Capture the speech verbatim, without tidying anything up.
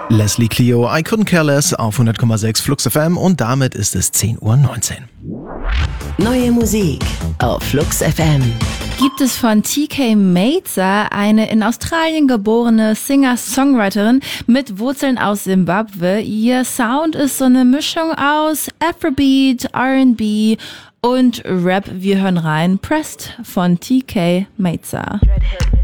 Leslie Clio, I Couldn't Care Less auf hundert Komma sechs Flux F M und damit ist es zehn Uhr neunzehn. Neue Musik auf Flux F M. Gibt es von T K Mazer, eine in Australien geborene Singer-Songwriterin mit Wurzeln aus Simbabwe. Ihr Sound ist so eine Mischung aus Afrobeat, R and B und Rap. Wir hören rein. Pressed von T K Mazer.